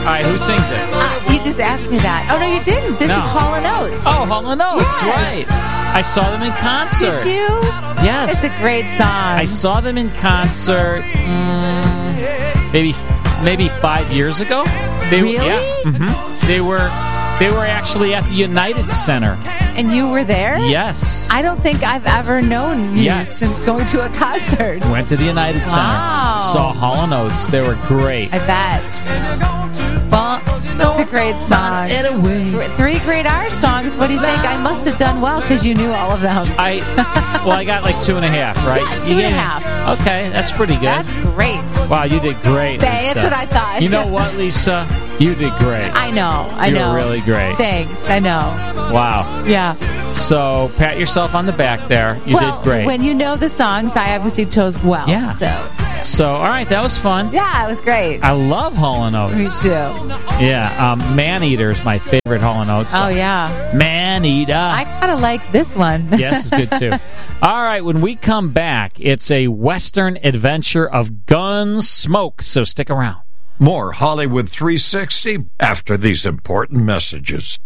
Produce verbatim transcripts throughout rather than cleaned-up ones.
right, who sings it? Uh, you just asked me that. Oh, no, you didn't. This No. is Hall and Oates. Oh, Hall and Oates, Yes. right. I saw them in concert. Did you? Yes. It's a great song. I saw them in concert mm, maybe maybe five years ago. They, Really? Yeah. Mm-hmm. They were they were actually at the United Center. And you were there? Yes. I don't think I've ever known you Yes. since going to a concert. Went to the United Center. Wow. Saw Hall and Oates. They were great. I bet. Well, it's a great song. Three great art songs. What do you think? I must have done well because you knew all of them. I well, I got like two and a half, right? Yeah, two You and a gave- half. Okay, that's pretty good. That's great. Wow, you did great, Thanks, Lisa. that's what I thought. You know what, Lisa? You did great. I know. I you know. were really great. Thanks. I know. Wow. Yeah. So pat yourself on the back there. You well, did great. when you know the songs, I obviously chose well. Yeah. So, So, all right, that was fun. yeah, it was great. I love Hall and Oates. Me too. Yeah, um, Man Eater is my favorite Hall and Oates Oh, song. yeah. Man Eater. I kind of like this one. Yes, it's good too. All right, when we come back, it's a Western adventure of Gunsmoke, so stick around. More Hollywood three sixty after these important messages.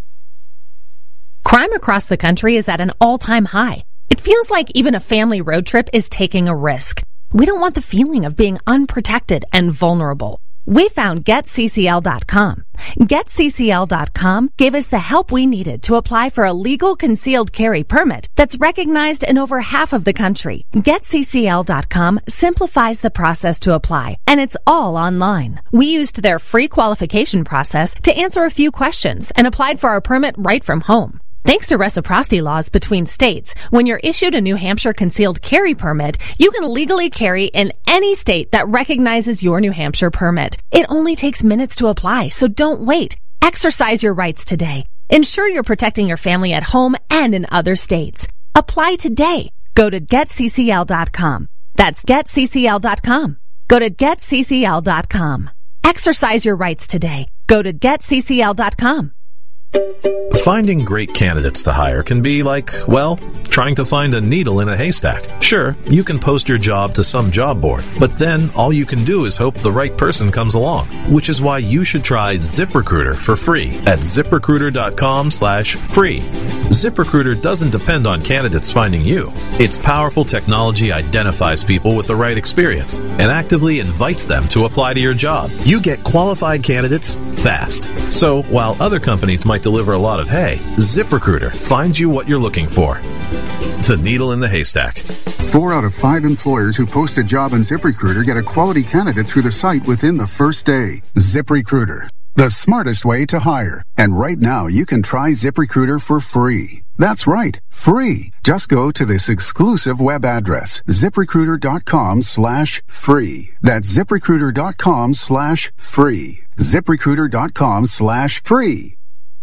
Crime across the country is at an all-time high. It feels like even a family road trip is taking a risk. We don't want the feeling of being unprotected and vulnerable. We found Get C C L dot com. Get C C L dot com gave us the help we needed to apply for a legal concealed carry permit that's recognized in over half of the country. Get C C L dot com simplifies the process to apply, and it's all online. We used their free qualification process to answer a few questions and applied for our permit right from home. Thanks to reciprocity laws between states, when you're issued a New Hampshire concealed carry permit, you can legally carry in any state that recognizes your New Hampshire permit. It only takes minutes to apply, so don't wait. Exercise your rights today. Ensure you're protecting your family at home and in other states. Apply today. Go to Get C C L dot com. That's Get C C L dot com. Go to Get C C L dot com. Exercise your rights today. Go to Get C C L dot com. Finding great candidates to hire can be like, well, trying to find a needle in a haystack. Sure, you can post your job to some job board, but then all you can do is hope the right person comes along, which is why you should try ZipRecruiter for free at ZipRecruiter.com slash free. ZipRecruiter doesn't depend on candidates finding you. Its powerful technology identifies people with the right experience and actively invites them to apply to your job. You get qualified candidates fast. So while other companies might deliver a lot of hay, ZipRecruiter finds you what you're looking for. The needle in the haystack. Four out of five employers who post a job on ZipRecruiter get a quality candidate through the site within the first day. ZipRecruiter, the smartest way to hire. And right now, you can try ZipRecruiter for free. That's right, free. Just go to this exclusive web address, ZipRecruiter.com slash free. That's ZipRecruiter.com slash free. ZipRecruiter.com slash free.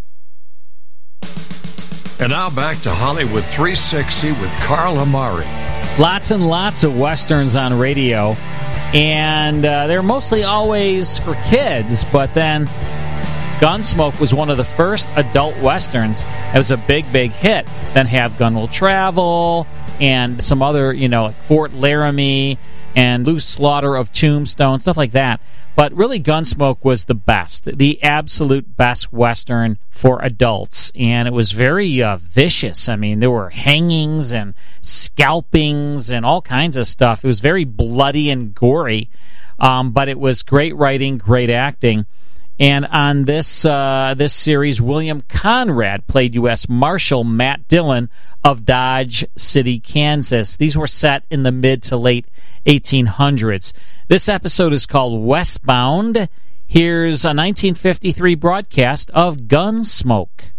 And now back to Hollywood three sixty with Carl Amari. Lots and lots of Westerns on radio, and uh, they're mostly always for kids, but then Gunsmoke was one of the first adult Westerns. It was a big, big hit. Then Have Gun Will Travel, and some other, you know, like Fort Laramie, and Loose Slaughter of Tombstone, stuff like that. But really, Gunsmoke was the best, the absolute best Western for adults. And it was very uh, vicious. I mean, there were hangings and scalpings and all kinds of stuff. It was very bloody and gory, um, but it was great writing, great acting. And on this uh, this series, William Conrad played U S Marshal Matt Dillon of Dodge City, Kansas. These were set in the mid to late eighteen hundreds. This episode is called Westbound. Here's a nineteen fifty-three broadcast of Gunsmoke.